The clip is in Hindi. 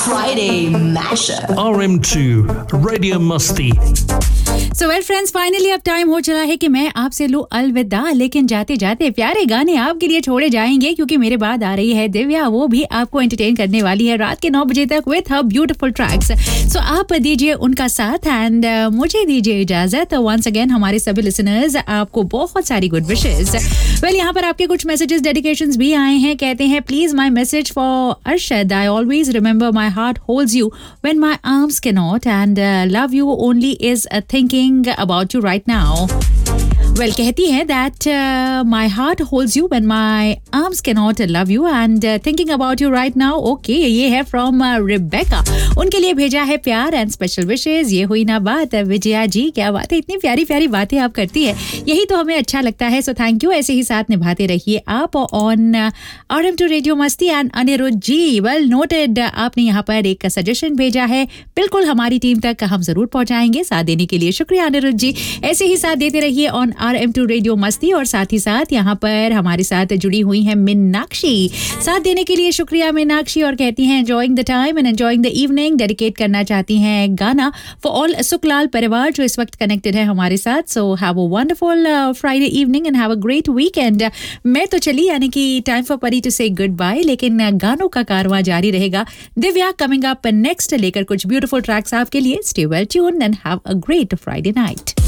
Friday Mashup. RM2 Radio Musty. So well friends, finally अब टाइम हो चला है कि मैं आपसे लूं अलविदा, लेकिन जाते जाते प्यारे गाने आपके लिए छोड़े जाएंगे क्योंकि मेरे बाद आ रही है दिव्या, वो भी आपको एंटरटेन करने वाली है रात के 9 बजे तक विथ हर ब्यूटीफुल ट्रैक्स। सो आप दीजिए उनका साथ एंड मुझे दीजिए इजाजत। वंस अगेन हमारे सभी लिसनर्स, आपको बहुत सारी गुड विशेस। वेल, यहाँ पर आपके कुछ मैसेजेस डेडिकेशंस भी आए हैं। कहते हैं please my message for Arshad, I always remember my heart holds you when my arms can not and love you only is thinking about you right now. Well, कहती है that my heart holds you when my arms cannot love you and thinking about you right now. Okay, ये है from Rebecca. उनके लिए भेजा है प्यार and special wishes. ये हुई ना बात विजया जी, क्या बात है, इतनी प्यारी प्यारी बातें आप करती है, यही तो हमें अच्छा लगता है। So thank you, ऐसे ही साथ निभाते रहिए आप on RM2 रेडियो मस्ती। And Anirudh ji, well noted, आपने यहाँ पर एक सजेशन भेजा है, बिल्कुल हमारी टीम तक हम जरूर पहुंचाएंगे। साथ देने के लिए शुक्रिया अनिरुद्ध जी, ऐसे ही साथ देते रहिए ऑन RM2 रेडियो मस्ती। और साथ ही साथ यहाँ पर हमारे साथ जुड़ी हुई हैं मीनाक्षी, साथ देने के लिए शुक्रिया मीनाक्षी। और कहती हैं enjoying the time and enjoying the evening, dedicate करना चाहती हैं गाना फॉर ऑल सुखलाल परिवार जो इस वक्त कनेक्टेड है हमारे साथ। So have a wonderful Friday evening and have a great weekend. मैं तो चली, यानी कि टाइम फॉर परी टू से गुड बाय, लेकिन गानों का कारवां जारी रहेगा। दिव्या कमिंग अप नेक्स्ट, लेकर कुछ ब्यूटीफुल ट्रैक्स आपके लिए। Stay well tuned and have a great Friday night.